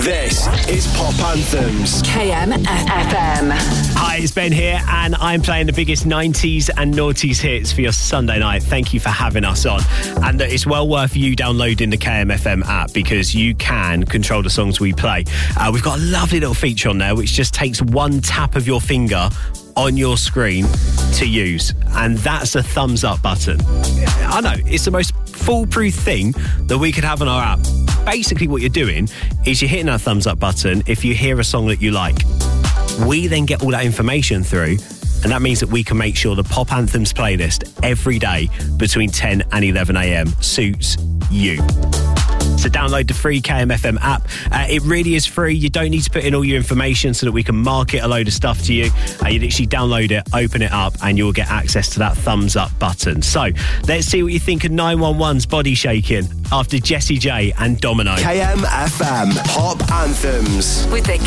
This is Pop Anthems. KMFM. Hi, it's Ben here, and I'm playing the biggest 90s and noughties hits for your Sunday night. Thank you for having us on. And it's well worth you downloading the KMFM app because you can control the songs we play. We've got a lovely little feature on there which just takes one tap of your finger on your screen to use, and that's a thumbs up button. I know, it's the most foolproof thing that we could have on our app. Basically what you're doing is you're hitting that thumbs up button if you hear a song that you like. We then get all that information through, and that means that we can make sure the Pop Anthems playlist every day between 10 and 11 a.m. suits you. So download the free KMFM app. It really is free. You don't need to put in all your information so that we can market a load of stuff to you. You literally download it, open it up, and you'll get access to that thumbs up button. So let's see what you think of 911's Body Shaking after Jessie J and Domino. KMFM Pop Anthems. With the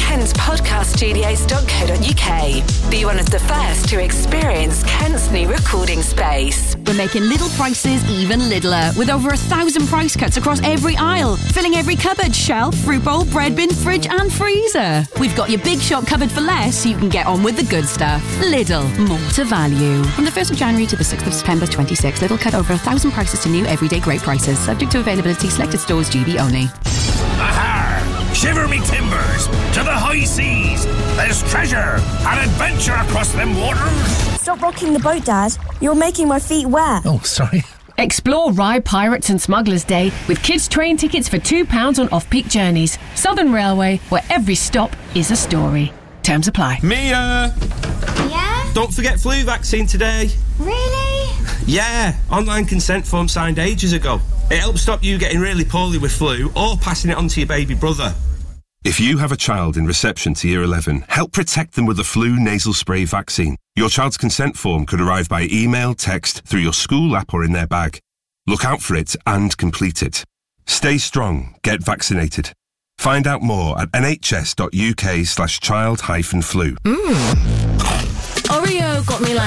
KentPodcastStudios.co.uk. Be one of the first to experience Kent's new recording space. We're making little prices even littler, with over 1,000 price cuts across every aisle, filling every cupboard, shelf, fruit bowl, bread bin, fridge and freezer. We've got your big shop covered for less so you can get on with the good stuff. Lidl, more to value. From the 1st of January to the 6th of September 26, Lidl cut over 1,000 prices to new everyday great prices, subject to availability, selected stores, GB only. Aha! Shiver me timbers! To the high seas! There's treasure and adventure across them waters! Stop rocking the boat, Dad. You're making my feet wet. Oh, sorry. Explore Rye Pirates and Smugglers Day with kids' train tickets for £2 on off-peak journeys. Southern Railway, where every stop is a story. Terms apply. Mia! Yeah? Don't forget flu vaccine today. Really? Yeah, online consent form signed ages ago. It helps stop you getting really poorly with flu or passing it on to your baby brother. If you have a child in reception to Year 11, help protect them with the flu nasal spray vaccine. Your child's consent form could arrive by email, text, through your school app or in their bag. Look out for it and complete it. Stay strong. Get vaccinated. Find out more at nhs.uk/child-flu. Oreo got me like